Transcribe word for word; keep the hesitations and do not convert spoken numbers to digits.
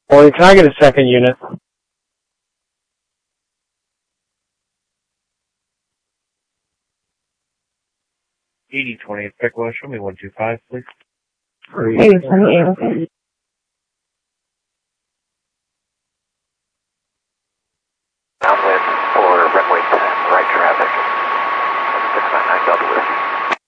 Or can I get a second unit? eighty twenty, Pickwa, show me one two five, please. eighty twenty-eight, okay.